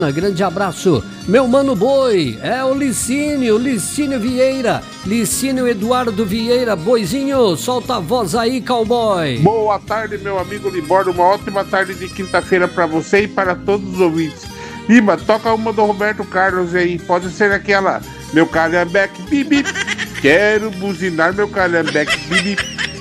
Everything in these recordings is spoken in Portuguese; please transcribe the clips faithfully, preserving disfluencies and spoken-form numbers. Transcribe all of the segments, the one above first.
Grande abraço, meu mano boi, é o Licínio, Licínio Vieira, Licínio Eduardo Vieira, boizinho, solta a voz aí, cowboy. Boa tarde, meu amigo Libório, uma ótima tarde de quinta-feira pra você e para todos os ouvintes. Liba, toca uma do Roberto Carlos aí, pode ser aquela, meu calhambeque, bibi, quero buzinar meu calhambeque, bibi,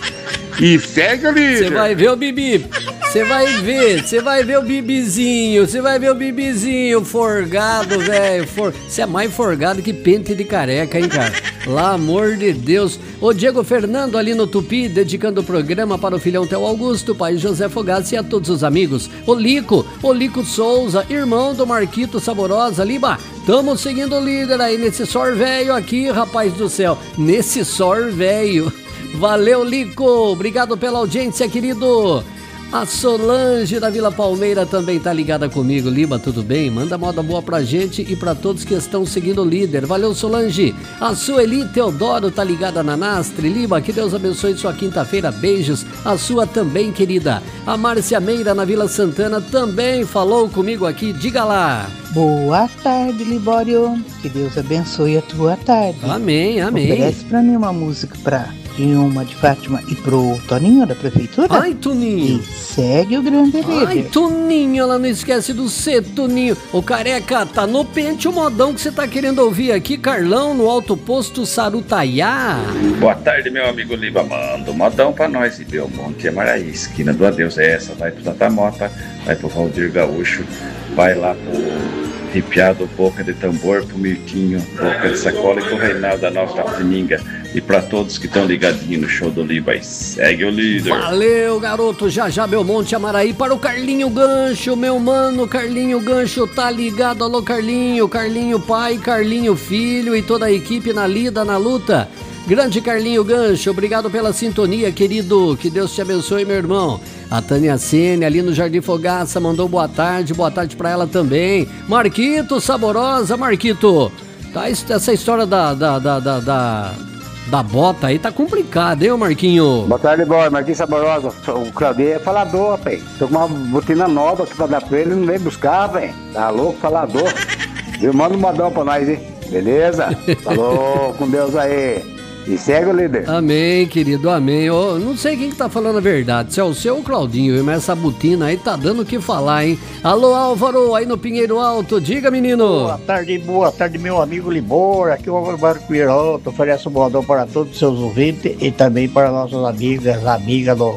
e segue ali. Você vai ver o bibi. Você vai ver, você vai ver o bibizinho, você vai ver o bibizinho forgado, velho. For... Você é mais forgado que pente de careca, hein, cara? Pelo amor de Deus. O Diego Fernando ali no Tupi, dedicando o programa para o filhão Theo Augusto, pai José Fogassi e a todos os amigos. O Lico, o Lico Souza, irmão do Marquito Saborosa, Liba. Tamo seguindo o líder aí nesse sorvéio aqui, rapaz do céu. Nesse sorvéio. Valeu, Lico. Obrigado pela audiência, querido. A Solange da Vila Palmeira também tá ligada comigo. Liba, tudo bem? Manda moda boa pra gente e pra todos que estão seguindo o líder. Valeu, Solange. A Sueli Teodoro tá ligada na Nastre. Liba, que Deus abençoe sua quinta-feira. Beijos. A sua também, querida. A Márcia Meira na Vila Santana também falou comigo aqui. Diga lá. Boa tarde, Libório. Que Deus abençoe a tua tarde. Amém, amém. Oferece pra mim uma música pra Dilma de Fátima e pro Toninho da Prefeitura. Ai, Toninho. E segue o grande líder. Ai, Toninho, ela não esquece do C, Toninho. Ô, careca, tá no pente o modão que você tá querendo ouvir aqui, Carlão, no Alto Posto Sarutaiá. Boa tarde, meu amigo Liba. Manda um modão pra nós e Belmonte e Amaraí. Esquina do Adeus é essa. Vai pro Tata Mota, vai pro Valdir Gaúcho, vai lá pro Ripiado, Boca de Tambor, pro Mirtinho, Boca de Sacola e pro Reinaldo da Nova Fininga. E pra todos que estão ligadinhos no show do Liba, e segue o líder. Valeu, garoto. Já já Belmonte Amaraí para o Carlinho Gancho, meu mano. Carlinho Gancho tá ligado. Alô, Carlinho. Carlinho pai, Carlinho filho e toda a equipe na lida, na luta. Grande Carlinho Gancho, obrigado pela sintonia, querido. Que Deus te abençoe, meu irmão. A Tânia Sene ali no Jardim Fogaça mandou boa tarde. Boa tarde pra ela também. Marquito Saborosa, Marquito. Tá, essa história da... da, da, da, da... da bota aí tá complicado, hein, Marquinho? Boa tarde, boy. Marquinhos Saborosa. O Claudio é falador, pai. Tô com uma botina nova aqui pra dar pra ele, não vem buscar, velho. Tá louco, falador. Viu? Manda um modão pra nós, hein? Beleza? Falou, com Deus aí. E segue o líder. Amém, querido, amém. Eu não sei quem que tá falando a verdade, se é o seu ou o Claudinho, mas essa botina aí tá dando o que falar, hein? Alô, Álvaro, aí no Pinheiro Alto, diga, menino. Boa tarde, boa tarde, meu amigo Libor. Aqui é o Álvaro Barco Pinheiro Alto. Oferece um modão para todos os seus ouvintes e também para nossas amigas, amigas do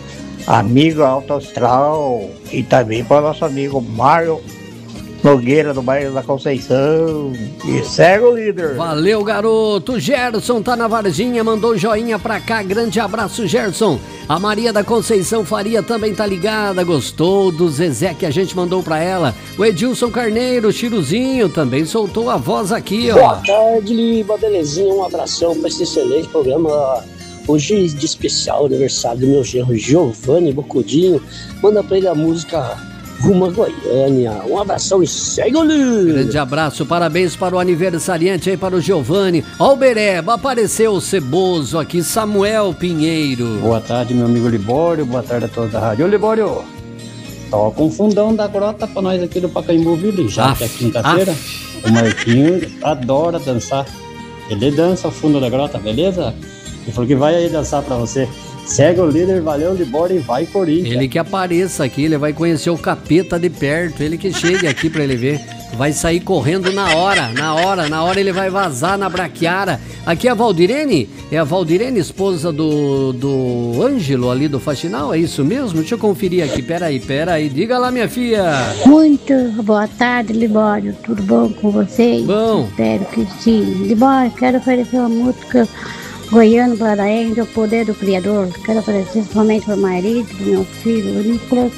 Amigo Alto Astral e também para nosso amigo Mário Nogueira, do bairro da Conceição. E segue o líder. Valeu, garoto. Gerson tá na Varginha, mandou joinha pra cá. Grande abraço, Gerson. A Maria da Conceição Faria também tá ligada. Gostou do Zezé que a gente mandou pra ela. O Edilson Carneiro, Chiruzinho, também soltou a voz aqui, ó. Boa tarde, Liba, belezinha. Um abração pra esse excelente programa. Hoje de especial, aniversário do meu genro Giovanni Bocudinho. Manda pra ele a música Rumo a Goiânia. Um abração e segue o líder. Grande abraço, parabéns para o aniversariante aí, para o Giovanni. Ó o Bereba, apareceu o Ceboso aqui, Samuel Pinheiro. Boa tarde, meu amigo Libório, boa tarde a todos da rádio. Ô, Libório, toca um fundão da grota pra nós aqui do Pacaembu, viu? Já af, que é quinta-feira, o Marquinho adora dançar. Ele dança o fundo da grota, beleza? Ele falou que vai aí dançar pra você. Segue o líder, valeu, Libório, e vai Corinthians. Ele que apareça aqui, ele vai conhecer o capeta de perto, ele que chegue aqui pra ele ver. Vai sair correndo na hora, na hora, na hora ele vai vazar na braquiara. Aqui é a Valdirene, é a Valdirene, esposa do, do Ângelo ali do Faxinal, é isso mesmo? Deixa eu conferir aqui, peraí, peraí, diga lá, minha filha. Muito boa tarde, Libório, tudo bom com vocês? Bom. Espero que sim. Libório, quero oferecer uma música Goiano Paraense, o poder do Criador. Quero oferecer somente para o marido do meu filho, o Nicolas,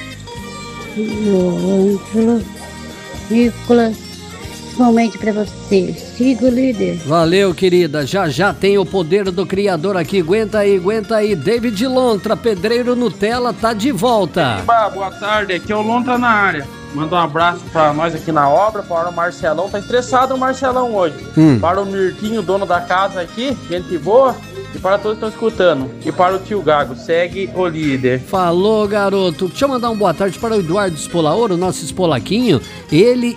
o Ângelo, Nicolas, somente para você. Siga o líder. Valeu, querida. Já já tem o poder do Criador aqui. Aguenta aí, aguenta aí. David Lontra, Pedreiro Nutella, tá de volta. Bah, boa tarde, aqui é o Lontra na área. Manda um abraço pra nós aqui na obra, para o Marcelão. Tá estressado o Marcelão hoje. Hum. Para o Mirtinho, dono da casa aqui, gente boa. E para todos que estão escutando. E para o tio Gago, segue o líder. Falou, garoto. Deixa eu mandar uma boa tarde para o Eduardo Espolaoro, nosso espolaquinho. Ele